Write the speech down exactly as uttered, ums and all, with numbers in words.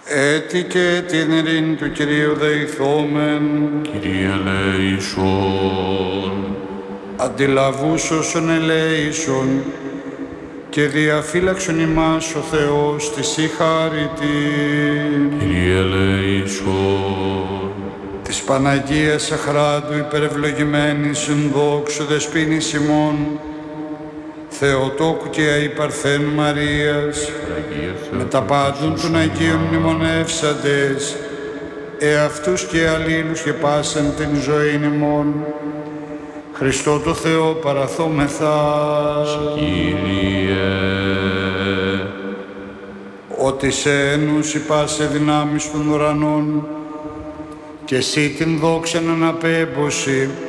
Έτη και την ειρήνη του Κυρίου δεηθόμεν. Κύριε ελέησον. Αντιλαβούς όσων ελέησον και διαφύλαξον ημάς ο Θεός της η χάρητη. Κύριε ελέησον. Της Παναγίας Αχράντου υπερευλογημένης εν δόξου δεσποίνης ημών, Θεοτόκου και αϊπαρθένου Μαρίας, με τα πάντων των Αγίων μνημονεύσαντες, εαυτούς και αλλήλους και πάσαν την ζωή ημών, Χριστό το Θεό παραθόμεθα. Κύριε. Ότι σε ένους πάσε δυνάμεις των ουρανών και εσύ την δόξαν αναπέμποση